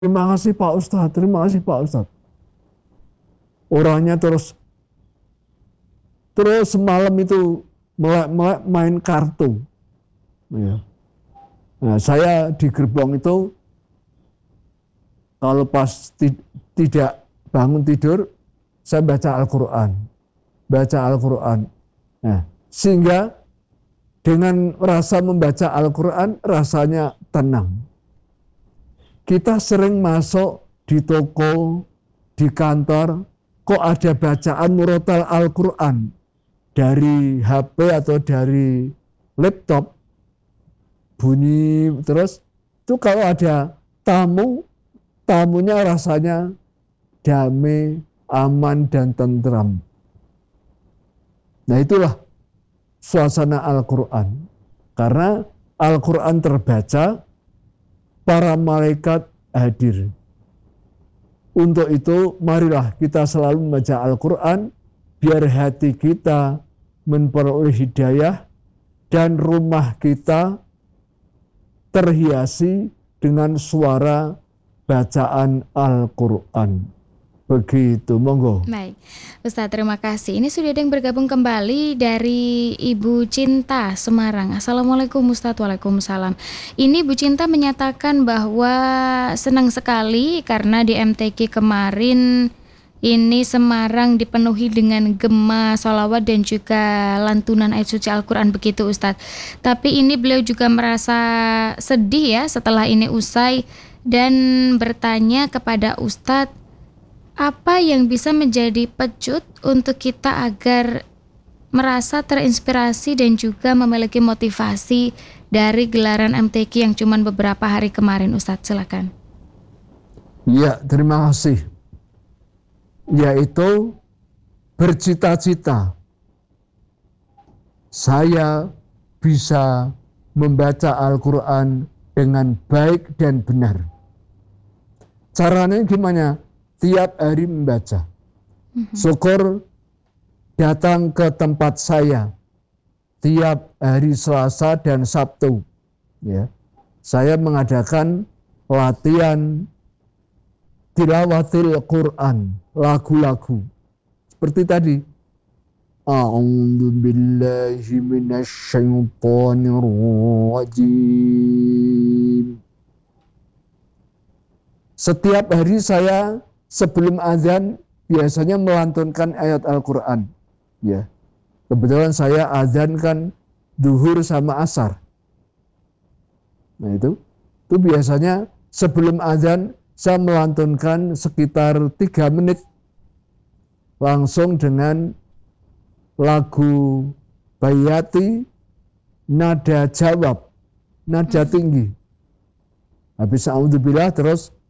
Terima kasih Pak Ustadz, terima kasih Pak Ustadz. Orangnya terus semalam itu melek-melek main kartu. Ya. Nah, saya di gerbong itu kalau pas tidak bangun tidur, saya baca Al-Quran. Baca Al-Quran. Nah, sehingga dengan rasa membaca Al-Quran, rasanya tenang. Kita sering masuk di toko, di kantor, kok ada bacaan murotal Al-Quran dari HP atau dari laptop, bunyi terus. Itu kalau ada tamunya rasanya damai, aman, dan tentram. Nah, itulah suasana Al-Quran. Karena Al-Quran terbaca, para malaikat hadir. Untuk itu, marilah kita selalu membaca Al-Quran, biar hati kita memperoleh hidayah, dan rumah kita terhiasi dengan suara bacaan Al-Quran. Begitu, monggo. Baik, Ustadz terima kasih. Ini sudah ada yang bergabung kembali dari Ibu Cinta Semarang. Assalamualaikum Ustadz. Waalaikumsalam. Ini Bu Cinta menyatakan bahwa senang sekali karena di MTQ kemarin ini Semarang dipenuhi dengan gema sholawat dan juga lantunan ayat suci Al-Quran begitu Ustadz. Tapi ini beliau juga merasa sedih ya setelah ini usai dan bertanya kepada Ustadz, apa yang bisa menjadi pecut untuk kita agar merasa terinspirasi dan juga memiliki motivasi dari gelaran MTQ yang cuma beberapa hari kemarin Ustadz, silakan. Ya, terima kasih. Yaitu bercita-cita saya bisa membaca Al-Quran dengan baik dan benar. Caranya gimana? Tiap hari membaca. Syukur datang ke tempat saya tiap hari Selasa dan Sabtu. Ya, saya mengadakan latihan tilawatil Quran, lagu-lagu. Seperti tadi. A'udzu billahi minasyaitonir rajim. Setiap hari saya sebelum azan biasanya melantunkan ayat Al-Quran. Ya, kebetulan saya azan kan duhur sama asar. Nah itu biasanya sebelum azan saya melantunkan sekitar 3 menit langsung dengan lagu Bayati, nada jawab, nada tinggi. Habis a'udzubillah terus